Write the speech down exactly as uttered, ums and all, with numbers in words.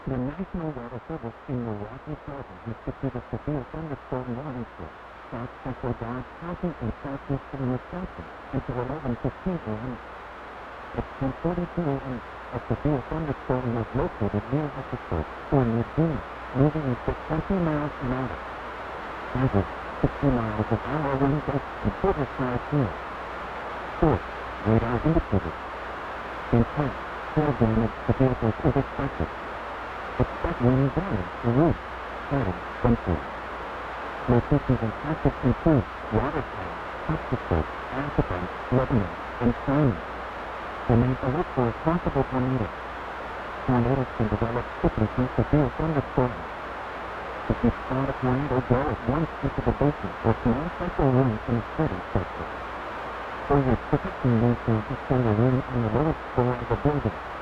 The National Weather Service in Milwaukee, Florida has issued a severe thunderstorm warning for South Central Dodge County and southeastern Wisconsin until eleven fifteen a m At ten forty-two a m, a severe thunderstorm was located near Epicenter or near June, moving at twenty miles an hour. Average sixty miles an hour wind gusts and forty-five hills. Source: radar indicators. Intent: hail damage to vehicles is expected. Expect wind damage to roofs, cladding, bumpers. Locations and tactics include Watertown, Hutchinson, Aspen, Lebanon, and Simon. Remain alert for a possible tornado. Tornadoes can develop quickly from severe thunderstorms. If you spot a tornado, go at once into the basement or small central room in a steady structure. For your protection, make sure to stay a room on the lowest floor of the building.